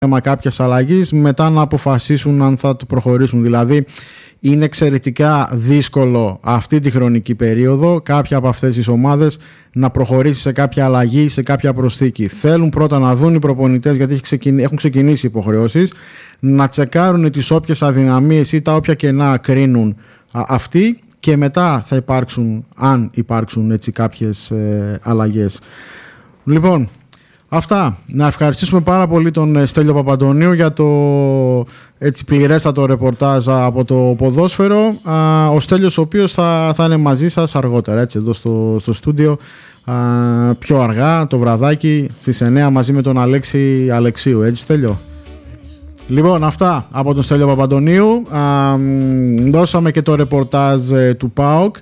θέμα κάποιας αλλαγής, μετά να αποφασίσουν αν θα το προχωρήσουν. Δηλαδή, είναι εξαιρετικά δύσκολο αυτή τη χρονική περίοδο κάποια από αυτές τις ομάδες να προχωρήσει σε κάποια αλλαγή, σε κάποια προσθήκη. Θέλουν πρώτα να δουν οι προπονητές, γιατί έχουν ξεκινήσει υποχρεώσεις, να τσεκάρουν τις όποιες αδυναμίες ή τα όποια κενά κρίνουν αυτοί, και μετά θα υπάρξουν, αν υπάρξουν έτσι κάποιες αλλαγές. Λοιπόν, αυτά. Να ευχαριστήσουμε πάρα πολύ τον Στέλιο Παπαντονίου για το έτσι πληρέστατο ρεπορτάζ από το ποδόσφαιρο. Ο Στέλιος, ο οποίος θα είναι μαζί σας αργότερα, έτσι, εδώ στο στούντιο, πιο αργά το βραδάκι στις 9 μαζί με τον Αλέξη Αλεξίου, έτσι Στέλιο? Λοιπόν, αυτά από τον Στέλιο Παπαντονίου. Δώσαμε και το ρεπορτάζ του ΠΑΟΚ.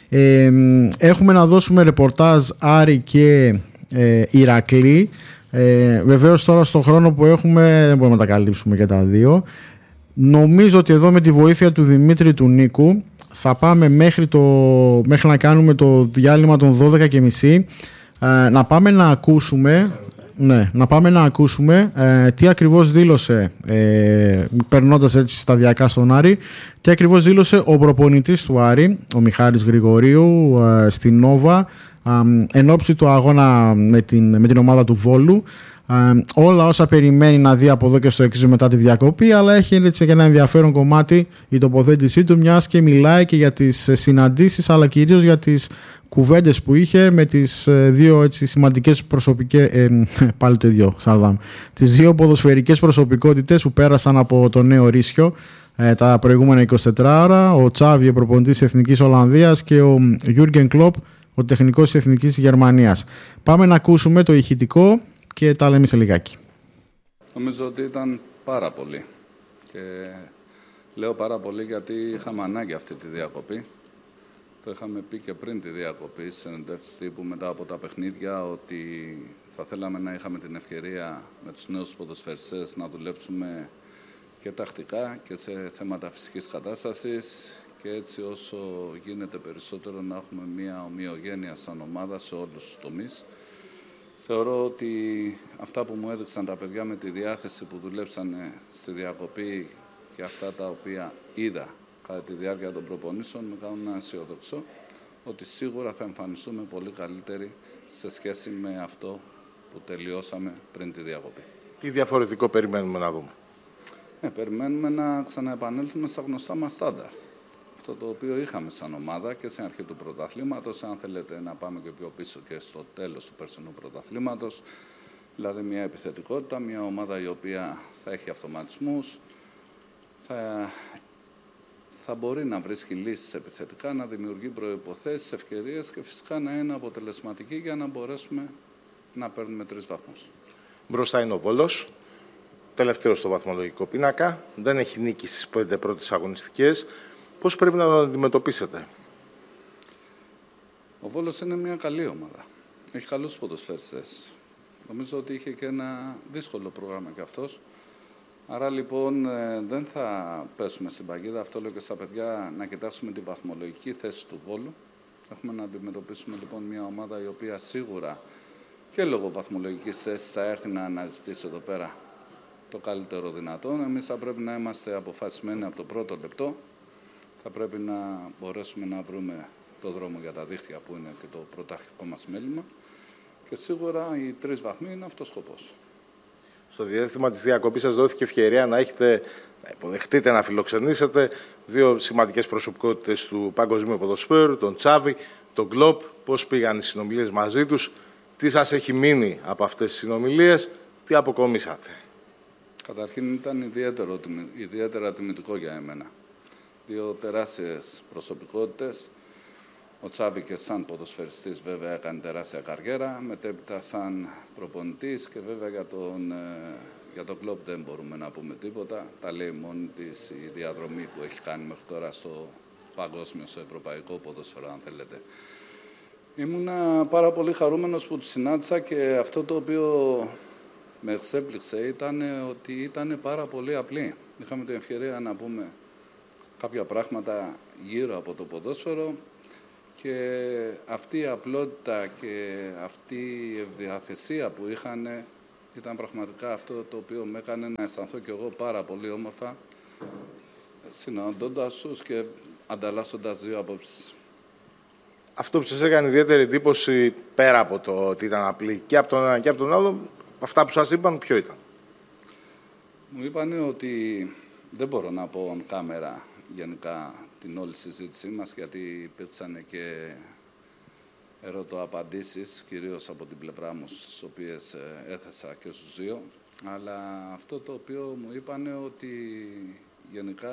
Έχουμε να δώσουμε ρεπορτάζ Άρη και Ηρακλή. Βεβαίως τώρα στον χρόνο που έχουμε δεν μπορούμε να τα καλύψουμε και τα δύο. Νομίζω ότι εδώ με τη βοήθεια του Δημήτρη του Νίκου θα πάμε μέχρι να κάνουμε το διάλειμμα των 12:30, να πάμε να ακούσουμε... Ναι, να πάμε να ακούσουμε τι ακριβώς δήλωσε, περνώντας έτσι σταδιακά στον Άρη, τι ακριβώς δήλωσε ο προπονητής του Άρη, ο Μιχάλης Γρηγορίου, στην Νόβα, εν ώψη του αγώνα με την ομάδα του Βόλου. Όλα όσα περιμένει να δει από εδώ και στο εξής μετά τη διακοπή, αλλά έχει έτσι και ένα ενδιαφέρον κομμάτι η τοποθέτησή του, μιας και μιλάει και για τις συναντήσεις, αλλά κυρίως για τις κουβέντες που είχε με τις δύο έτσι σημαντικές πάλι το ίδιο, τις δύο ποδοσφαιρικές προσωπικότητες που πέρασαν από το Νέο Ρήσιο τα προηγούμενα 24 ώρα, ο Τσάβι, προπονητής Εθνικής Ολλανδίας, και ο Γιούργεν Κλοπ, ο τεχνικός της Εθνικής Γερμανίας. Πάμε να ακούσουμε το ηχητικό και τα λέμε σε λιγάκι. Νομίζω ότι ήταν πάρα πολύ. Και λέω πάρα πολύ γιατί είχαμε ανάγκη αυτή τη διακοπή. Το είχαμε πει και πριν τη διακοπή στις συνεντεύξεις τύπου μετά από τα παιχνίδια, ότι θα θέλαμε να είχαμε την ευκαιρία με τους νέους ποδοσφαιριστές να δουλέψουμε και τακτικά και σε θέματα φυσικής κατάστασης, και έτσι όσο γίνεται περισσότερο να έχουμε μια ομοιογένεια σαν ομάδα σε όλους τους τομείς. Θεωρώ ότι αυτά που μου έδειξαν τα παιδιά με τη διάθεση που δουλέψανε στη διακοπή και αυτά τα οποία είδα κατά τη διάρκεια των προπονήσεων με κάνουν να αισιοδοξώ ότι σίγουρα θα εμφανιστούμε πολύ καλύτεροι σε σχέση με αυτό που τελειώσαμε πριν τη διακοπή. Τι διαφορετικό περιμένουμε να δούμε? Περιμένουμε να ξαναεπανέλθουμε στα γνωστά μας στάνταρ. Αυτό το οποίο είχαμε σαν ομάδα και στην αρχή του πρωταθλήματος, αν θέλετε να πάμε και πιο πίσω και στο τέλος του περσινού πρωταθλήματος, δηλαδή μια επιθετικότητα, μια ομάδα η οποία θα έχει αυτοματισμούς, θα μπορεί να βρίσκει λύσεις επιθετικά, να δημιουργεί προϋποθέσεις, ευκαιρίες και φυσικά να είναι αποτελεσματική για να μπορέσουμε να παίρνουμε 3 βαθμούς. Μπροστά είναι ο Βόλος, τελευταίος στο βαθμολογικό πίνακα, δεν έχει νίκη στις 5 πρώτες αγωνιστικές. Πώς πρέπει να το αντιμετωπίσετε? Ο Βόλος είναι μια καλή ομάδα. Έχει καλούς ποδοσφαιριστές. Νομίζω ότι είχε και ένα δύσκολο πρόγραμμα κι αυτός. Άρα λοιπόν δεν θα πέσουμε στην παγίδα. Αυτό λέω και στα παιδιά, να κοιτάξουμε την βαθμολογική θέση του Βόλου. Έχουμε να αντιμετωπίσουμε λοιπόν μια ομάδα η οποία σίγουρα και λόγω βαθμολογικής θέσης θα έρθει να αναζητήσει εδώ πέρα το καλύτερο δυνατόν. Εμείς θα πρέπει να είμαστε αποφασισμένοι από το πρώτο λεπτό. Θα πρέπει να μπορέσουμε να βρούμε το δρόμο για τα δίχτυα που είναι και το πρωταρχικό μας μέλημα, και σίγουρα οι 3 βαθμοί είναι αυτός ο σκοπός. Στο διάστημα της διακοπής σας δόθηκε ευκαιρία να υποδεχτείτε, να φιλοξενήσετε 2 σημαντικές προσωπικότητες του παγκοσμίου ποδοσφαίρου, τον Τσάβι, τον Κλοπ. Πώς πήγαν οι συνομιλίες μαζί τους, τι σας έχει μείνει από αυτές τις συνομιλίες, τι αποκομίσατε? Καταρχήν ήταν ιδιαίτερα τιμητικό για εμένα. 2 τεράστιες προσωπικότητες. Ο Τσάβη και σαν ποδοσφαιριστής βέβαια έκανε τεράστια καριέρα, μετέπειτα σαν προπονητής, και βέβαια για τον Κλοπ δεν μπορούμε να πούμε τίποτα. Τα λέει μόνη της η διαδρομή που έχει κάνει μέχρι τώρα στο παγκόσμιο, στο ευρωπαϊκό ποδόσφαιρο, αν θέλετε. Ήμουνα πάρα πολύ χαρούμενος που τους συνάντησα, και αυτό το οποίο με εξέπληξε ήταν ότι ήταν πάρα πολύ απλοί. Είχαμε την ευκαιρία να πούμε κάποια πράγματα γύρω από το ποδόσφαιρο, και αυτή η απλότητα και αυτή η ευδιαθεσία που είχαν ήταν πραγματικά αυτό το οποίο με έκανε να αισθανθώ κι εγώ πάρα πολύ όμορφα, συναντώντας τους και ανταλλάσσοντας δύο απόψεις. Αυτό που σας έκανε ιδιαίτερη εντύπωση, πέρα από το ότι ήταν απλή και από τον ένα και από τον άλλο, αυτά που σας είπαν, ποιο ήταν? Μου είπαν ότι δεν μπορώ να πω on κάμερα γενικά την όλη συζήτησή μας, γιατί υπήρξαν και ερωτοαπαντήσεις, κυρίως από την πλευρά μου, στις οποίες έθεσα και στους δύο. Αλλά αυτό το οποίο μου είπαν ότι γενικά,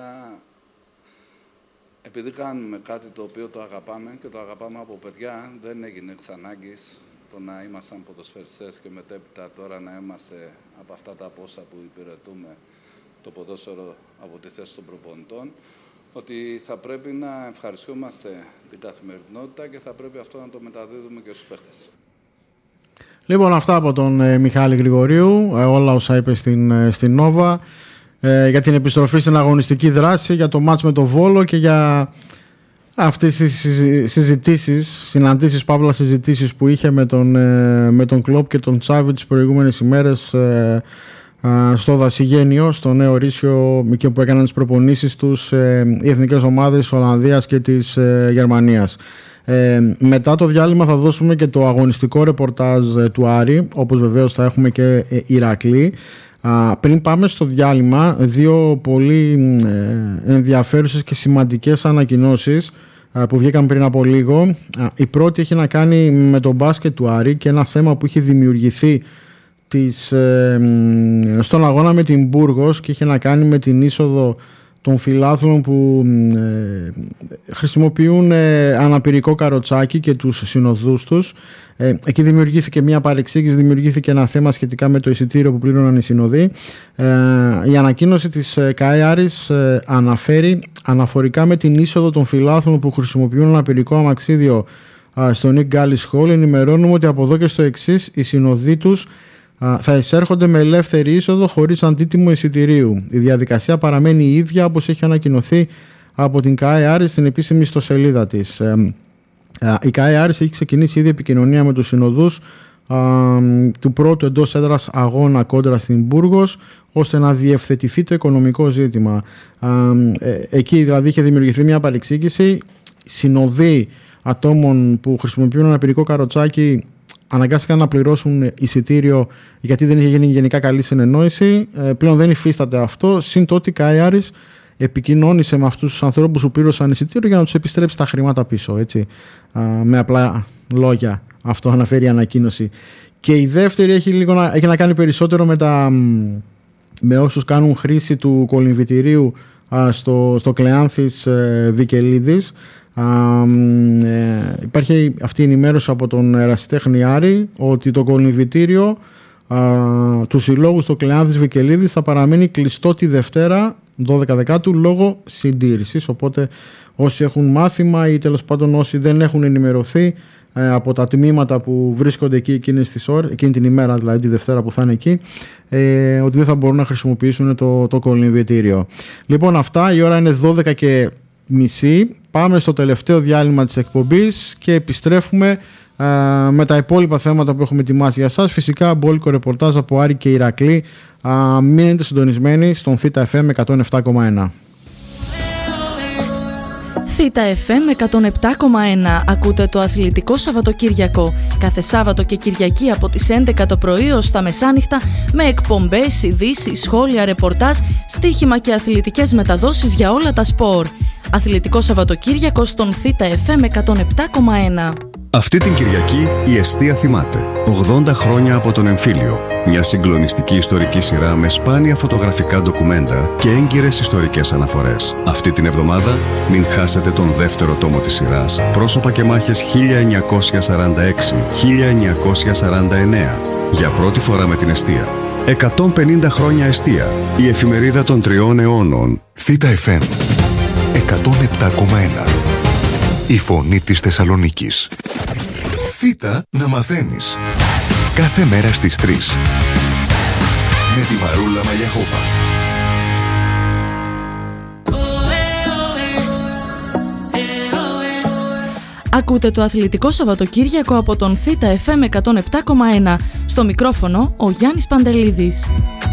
επειδή κάνουμε κάτι το οποίο το αγαπάμε και το αγαπάμε από παιδιά, δεν έγινε εξ ανάγκης το να ήμασταν ποδοσφαιριστές και μετέπειτα τώρα να είμαστε από αυτά τα πόσα που υπηρετούμε το ποδόσφαιρο από τη θέση των προπονητών, ότι θα πρέπει να ευχαριστούμαστε την καθημερινότητα και θα πρέπει αυτό να το μεταδίδουμε και στους παίχτες. Λοιπόν, αυτά από τον Μιχάλη Γρηγορίου, όλα όσα είπε στην Νόβα, για την επιστροφή στην αγωνιστική δράση, για το μάτς με το Βόλο και για αυτές τις συναντήσεις, παύλα συζητήσεις που είχε με τον Κλοπ και τον Τσάβη τις προηγούμενες ημέρες στο Δασιγένιο, στο Νέο Ρήσιο, και που έκαναν τις προπονήσεις τους οι εθνικές ομάδες της Ολλανδίας και της Γερμανίας. Μετά το διάλειμμα θα δώσουμε και το αγωνιστικό ρεπορτάζ του Άρη, όπως βεβαίως θα έχουμε και Ηρακλή. Πριν πάμε στο διάλειμμα, δύο πολύ ενδιαφέρουσες και σημαντικές ανακοινώσεις που βγήκαν πριν από λίγο. Η πρώτη έχει να κάνει με το μπάσκετ του Άρη και ένα θέμα που είχε δημιουργηθεί στον αγώνα με την Μπούργος και είχε να κάνει με την είσοδο των φιλάθλων που χρησιμοποιούν αναπηρικό καροτσάκι και τους συνοδούς τους. Εκεί δημιουργήθηκε μια παρεξήγηση, δημιουργήθηκε ένα θέμα σχετικά με το εισιτήριο που πλήρωναν οι συνοδοί. Η ανακοίνωση της ΚΑΕ Άρης αναφέρει αναφορικά με την είσοδο των φιλάθλων που χρησιμοποιούν αναπηρικό αμαξίδιο στο Nick Gallis Hall. Ενημερώνουμε ότι από εδώ και στο εξής οι συνοδοί τους θα εισέρχονται με ελεύθερη είσοδο χωρίς αντίτιμο εισιτηρίου. Η διαδικασία παραμένει η ίδια όπως έχει ανακοινωθεί από την ΚΑΕ Άρης στην επίσημη ιστοσελίδα της. Η ΚΑΕ Άρης έχει ξεκινήσει ήδη επικοινωνία με τους συνοδούς του πρώτου εντός έδρας αγώνα κόντρα στην Μπούργος, ώστε να διευθετηθεί το οικονομικό ζήτημα. Εκεί δηλαδή είχε δημιουργηθεί μια παρεξήγηση. Συνοδοί ατόμων που χρησιμοποιούν αναπηρικό καροτσάκι αναγκάστηκαν να πληρώσουν εισιτήριο γιατί δεν είχε γίνει γενικά καλή συνεννόηση. Πλέον δεν υφίσταται αυτό. Συν το ότι η ΚΑΕ Άρης επικοινώνησε με αυτούς τους ανθρώπους που πλήρωσαν εισιτήριο για να τους επιστρέψει τα χρήματα πίσω. Έτσι. Με απλά λόγια. Αυτό αναφέρει η ανακοίνωση. Και η δεύτερη έχει να κάνει περισσότερο με όσους κάνουν χρήση του κολυμβητηρίου στο Κλεάνθης Βικελίδης. Υπάρχει αυτή η ενημέρωση από τον ερασιτέχνη Άρη ότι το κολυμβητήριο του συλλόγου στο Κλεάνθης Βικελίδης θα παραμείνει κλειστό τη Δευτέρα 12 Δεκάτου λόγω συντήρησης, οπότε όσοι έχουν μάθημα ή τέλος πάντων όσοι δεν έχουν ενημερωθεί από τα τμήματα που βρίσκονται εκεί εκείνη την ημέρα, δηλαδή τη Δευτέρα που θα είναι εκεί, ότι δεν θα μπορούν να χρησιμοποιήσουν το κολυμβητήριο. Λοιπόν, αυτά, η ώρα είναι 12:30. Πάμε στο τελευταίο διάλειμμα της εκπομπής και επιστρέφουμε με τα υπόλοιπα θέματα που έχουμε ετοιμάσει για σας. Φυσικά μπόλικο ρεπορτάζ από Άρη και Ηρακλή. Μείνετε συντονισμένοι στον Θήτα FM 107,1. Θήτα FM 107,1. Ακούτε το Αθλητικό Σαββατοκύριακο. Κάθε Σάββατο και Κυριακή από τις 11 το πρωί ως τα μεσάνυχτα, με εκπομπές, ειδήσεις, σχόλια, ρεπορτάζ, στοίχημα και αθλητικές μεταδόσεις για όλα τα σπορ. Αθλητικό Σαββατοκύριακο στον Θήτα FM 107,1. Αυτή την Κυριακή η Εστία θυμάται 80 χρόνια από τον εμφύλιο. Μια συγκλονιστική ιστορική σειρά με σπάνια φωτογραφικά ντοκουμέντα και έγκυρες ιστορικές αναφορές. Αυτή την εβδομάδα μην χάσετε τον δεύτερο τόμο της σειράς, πρόσωπα και μάχες 1946-1949. Για πρώτη φορά με την Εστία. 150 χρόνια Εστία. Η εφημερίδα των 3 αιώνων. Θήτα FM 107,1. Η φωνή της Θεσσαλονίκης. Θήτα να μαθαίνεις. Κάθε μέρα στις 3. Με τη Μαρούλα Μαλιαχόβα. Ακούτε το Αθλητικό Σαββατοκύριακο από τον Θήτα FM 107,1. Στο μικρόφωνο ο Γιάννης Παντελίδης.